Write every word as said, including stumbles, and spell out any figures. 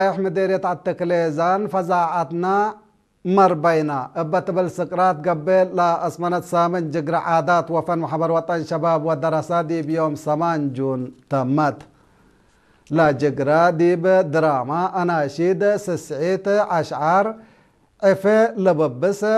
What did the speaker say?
احمد ديريت عالتكليزان فزاعتنا مربينا بتبل سقراط قبل لا اسمنت سامن جقر عادات وفن وحبر وطن شباب ودراسات دي بيوم سمان جون تمت لا جقرا دي بدراما اناشيد سسعيت اشعار عفه لببس